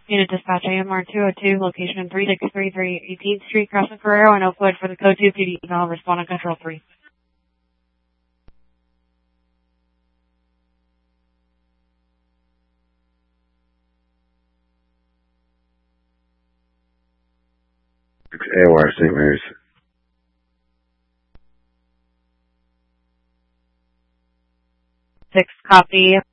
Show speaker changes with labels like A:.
A: Unit Dispatch AMR 202, location 3633 18th Street, crossing Ferrero and Oakwood for the Code 2 PD email. Respond on Control 3.
B: AOR St. Mary's.
A: Six, copy.